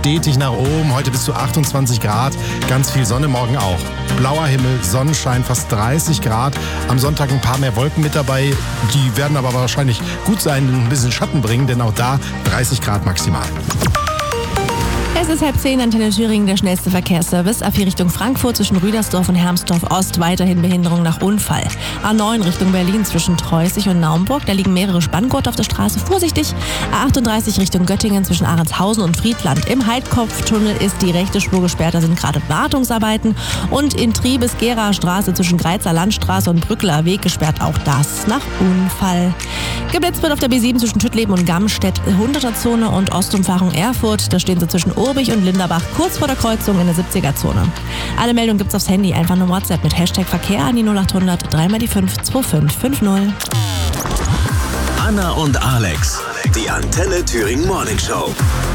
stetig nach oben. Heute bis zu 28 Grad, ganz viel Sonne, morgen auch. Blauer Himmel, Sonnenschein, fast 30 Grad. Am Sonntag ein paar mehr Wolken mit dabei. Die werden aber wahrscheinlich gut sein, ein bisschen Schatten bringen, denn auch da 30 Grad maximal. Es ist 9:30, Antenne Thüringen, der schnellste Verkehrsservice. A4 Richtung Frankfurt zwischen Rüdersdorf und Hermsdorf Ost weiterhin Behinderung nach Unfall. A9 Richtung Berlin zwischen Treußig und Naumburg, da liegen mehrere Spanngurte auf der Straße, vorsichtig. A38 Richtung Göttingen zwischen Ahrendshausen und Friedland. Im Heidkopftunnel ist die rechte Spur gesperrt, da sind gerade Wartungsarbeiten. Und in Triebes-Gera Straße zwischen Greizer Landstraße und Brückeler Weg gesperrt, auch das nach Unfall. Geblitzt wird auf der B7 zwischen Tüttleben und Gammstedt, 100er-Zone und Ostumfahrung Erfurt. Da stehen sie zwischen Urbich und Linderbach, kurz vor der Kreuzung in der 70er-Zone. Alle Meldungen gibt's aufs Handy, einfach nur WhatsApp mit Hashtag Verkehr an die 0800 3 mal die 5 2550. Anna und Alex, die Antenne Thüringen Morning Show.